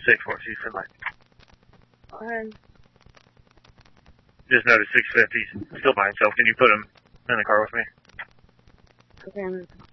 Say for us, for life. Okay. Just noticed 650's still by himself. Can you put him in the car with me? Okay.